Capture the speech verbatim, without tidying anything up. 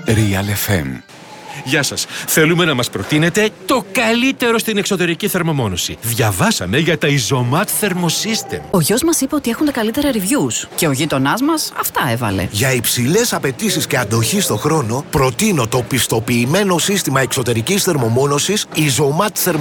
Real εφ εμ. Γεια σας. Θέλουμε να μας προτείνετε το καλύτερο στην εξωτερική θερμομόνωση. Διαβάσαμε για τα Isomat Thermosystem. Ο γιος μας είπε ότι έχουν τα καλύτερα reviews. Και ο γείτονάς μας αυτά έβαλε. Για υψηλές απαιτήσεις και αντοχή στο χρόνο, προτείνω το πιστοποιημένο σύστημα εξωτερικής θερμομόνωσης Isomat Thermosystem.